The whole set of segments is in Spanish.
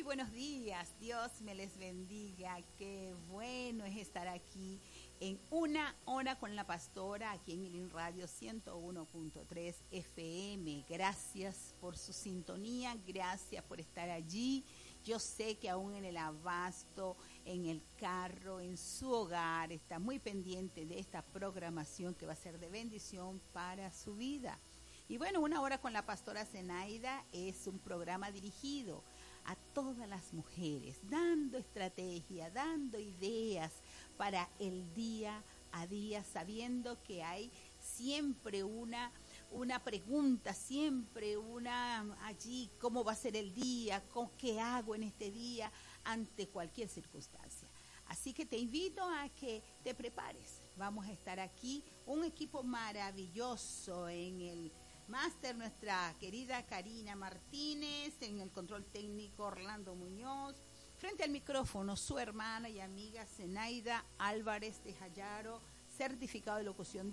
buenos días, Dios me les bendiga, qué bueno es estar aquí en Una Hora con la Pastora, aquí en Ilin Radio 101.3 FM. Gracias por su sintonía, gracias por estar allí. Yo sé que aún en el abasto, en el carro, en su hogar, está muy pendiente de esta programación que va a ser de bendición para su vida. Y bueno, Una Hora con la Pastora Zenaida es un programa dirigido a todas las mujeres, dando estrategia, dando ideas para el día a día, sabiendo que hay siempre una pregunta, siempre allí, ¿cómo va a ser el día? ¿Qué hago en este día ante cualquier circunstancia? Así que te invito a que te prepares. Vamos a estar aquí, un equipo maravilloso en el máster, nuestra querida Karina Martínez, en el control técnico Orlando Muñoz, frente al micrófono su hermana y amiga Zenaida Álvarez de Jayaro, certificado de locución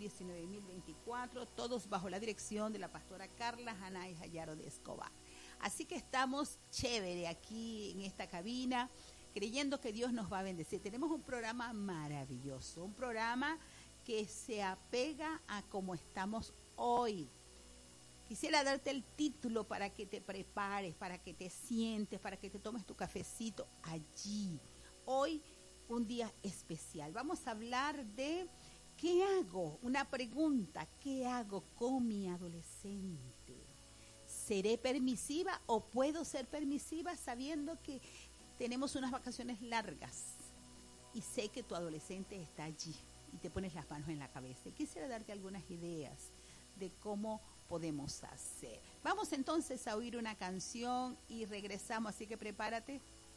19024, todos bajo la dirección de la pastora Carla Hanay Jayaro de Escobar. Así que estamos chévere aquí en esta cabina, creyendo que Dios nos va a bendecir. Tenemos un programa maravilloso, un programa que se apega a cómo estamos hoy. Quisiera darte el título para que te prepares, para que te sientes, para que te tomes tu cafecito allí. Hoy, un día especial. Vamos a hablar de ¿qué hago? Una pregunta, ¿qué hago con mi adolescente? ¿Seré permisiva o puedo ser permisiva sabiendo que tenemos unas vacaciones largas? Y sé que tu adolescente está allí y te pones las manos en la cabeza. Y quisiera darte algunas ideas de cómo podemos hacer. Vamos entonces a oír una canción y regresamos, así que prepárate.